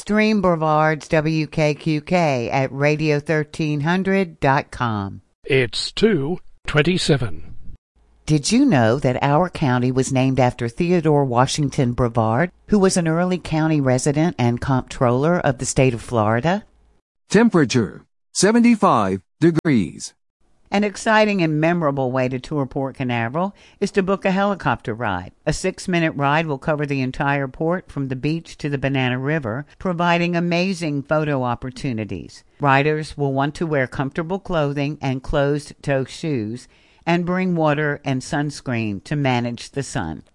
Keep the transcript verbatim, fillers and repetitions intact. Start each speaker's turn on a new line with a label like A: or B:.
A: Stream Brevard's W K Q K at radio thirteen hundred dot com.
B: It's two twenty-seven.
A: Did you know that our county was named after Theodore Washington Brevard, who was an early county resident and comptroller of the state of Florida?
C: Temperature, seventy-five degrees.
A: An exciting and memorable way to tour Port Canaveral is to book a helicopter ride. A six-minute ride will cover the entire port from the beach to the Banana River, providing amazing photo opportunities. Riders will want to wear comfortable clothing and closed-toe shoes and bring water and sunscreen to manage the sun.